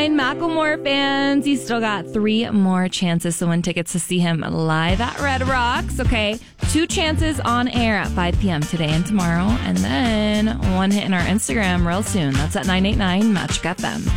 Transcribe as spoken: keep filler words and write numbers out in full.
nine Macklemore fans, you still got three more chances to win tickets to see him live at Red Rocks. Okay, two chances on air at five p.m. today and tomorrow, and then one hit in our Instagram real soon. That's at nine eight nine Magic F M.